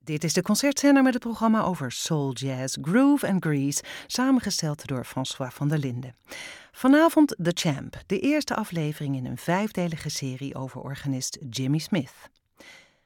Dit is de concertzender met het programma over soul, jazz, groove en grease, samengesteld door François van der Linden. Vanavond The Champ, de eerste aflevering in een 5-delige serie over organist Jimmy Smith.